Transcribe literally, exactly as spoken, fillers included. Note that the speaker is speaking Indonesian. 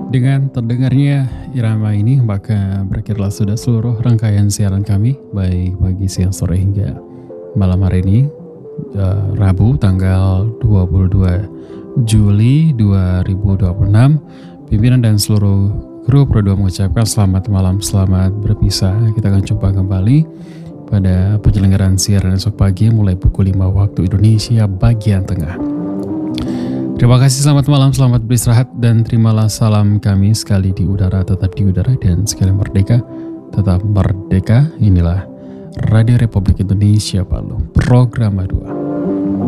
Dengan terdengarnya irama ini, maka berakhirlah sudah seluruh rangkaian siaran kami, baik pagi, siang, sore hingga malam hari ini, uh, Rabu tanggal dua puluh dua Juli dua ribu dua puluh enam. Pimpinan dan seluruh kru Pro dua mengucapkan selamat malam, selamat berpisah. Kita akan jumpa kembali pada penyelenggaraan siaran esok pagi mulai pukul lima waktu Indonesia bagian tengah. Terima kasih, selamat malam, selamat beristirahat, dan terimalah salam kami sekali di udara, tetap di udara, dan sekali merdeka, tetap merdeka. Inilah Radio Republik Indonesia Palu, Program dua.